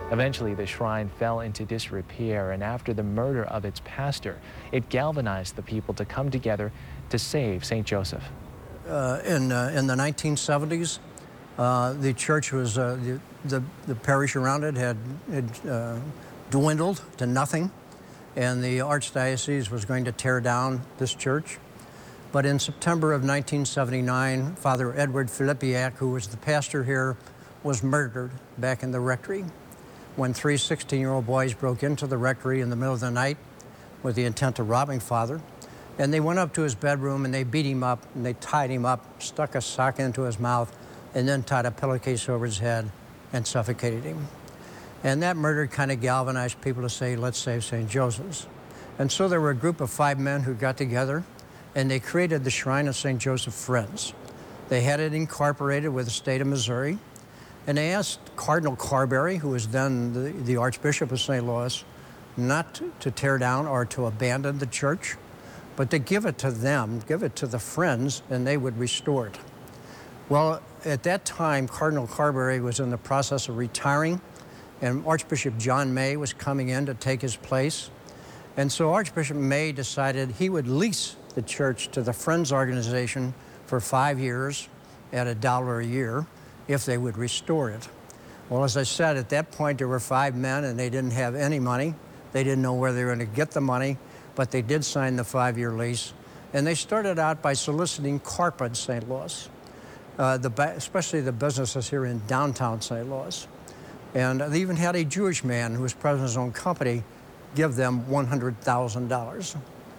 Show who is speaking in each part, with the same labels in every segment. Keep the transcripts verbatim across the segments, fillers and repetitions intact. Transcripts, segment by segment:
Speaker 1: Eventually, the shrine fell into disrepair, and after the murder of its pastor, it galvanized the people to come together to save Saint Joseph.
Speaker 2: Uh, in, uh, in the nineteen seventies, uh, the church was, uh, the, the, the parish around it had, had uh, dwindled to nothing, and the Archdiocese was going to tear down this church. But in September of nineteen seventy-nine, Father Edward Filipiak, who was the pastor here, was murdered back in the rectory when three sixteen-year-old boys broke into the rectory in the middle of the night with the intent of robbing Father. And they went up to his bedroom and they beat him up and they tied him up, stuck a sock into his mouth, and then tied a pillowcase over his head and suffocated him. And that murder kind of galvanized people to say, let's save Saint Joseph's. And so there were a group of five men who got together and they created the Shrine of Saint Joseph Friends. They had it incorporated with the state of Missouri. And they asked Cardinal Carberry, who was then the, the Archbishop of Saint Louis, not to, to tear down or to abandon the church, but to give it to them, give it to the Friends, and they would restore it. Well, at that time, Cardinal Carberry was in the process of retiring, and Archbishop John May was coming in to take his place. And so Archbishop May decided he would lease the church to the Friends organization for five years at a dollar a year if they would restore it. Well, as I said, at that point, there were five men and they didn't have any money. They didn't know where they were going to get the money, but they did sign the five-year lease. And they started out by soliciting corporate Saint Louis, uh, the, especially the businesses here in downtown Saint Louis. And they even had a Jewish man who was president of his own company give them one hundred thousand dollars.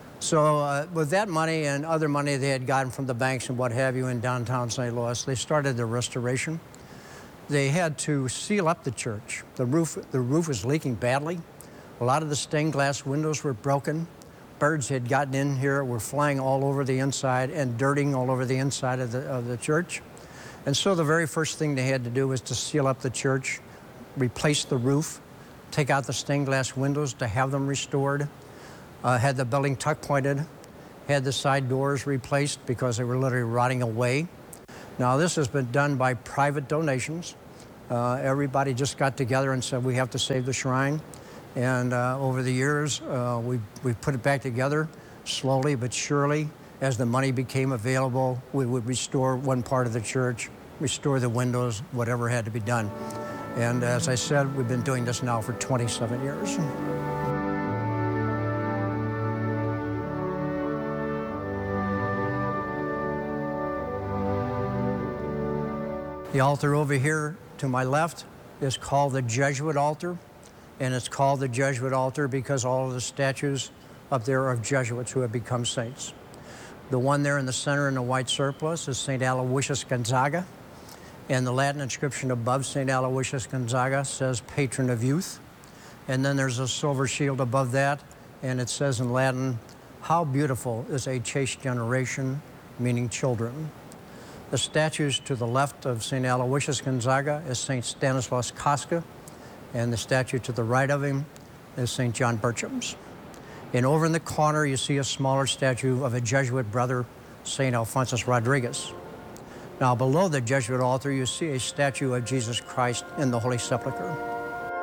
Speaker 2: So uh, with that money and other money they had gotten from the banks and what have you in downtown Saint Louis, they started the restoration. They had to seal up the church. The roof, the roof was leaking badly. A lot of the stained glass windows were broken. Birds had gotten in here, were flying all over the inside and dirting all over the inside of the, of the church. And so the very first thing they had to do was to seal up the church, replace the roof, take out the stained glass windows to have them restored. Uh, had the building tuck pointed, had the side doors replaced because they were literally rotting away. Now this has been done by private donations. Uh, everybody just got together and said we have to save the shrine. And uh, over the years, uh, we we put it back together slowly but surely. As the money became available, we would restore one part of the church, restore the windows, whatever had to be done. And as I said, we've been doing this now for twenty-seven years. The altar over here to my left is called the Jesuit altar, and it's called the Jesuit altar because all of the statues up there are of Jesuits who have become saints. The one there in the center in the white surplice is Saint Aloysius Gonzaga, and the Latin inscription above Saint Aloysius Gonzaga says patron of youth. And then there's a silver shield above that, and it says in Latin, how beautiful is a chaste generation, meaning children. The statues to the left of Saint Aloysius Gonzaga is Saint Stanislaus Kostka, and the statue to the right of him is Saint John Bertram's. And over in the corner, you see a smaller statue of a Jesuit brother, Saint Alphonsus Rodriguez. Now, below the Jesuit altar, you see a statue of Jesus Christ in the Holy Sepulchre.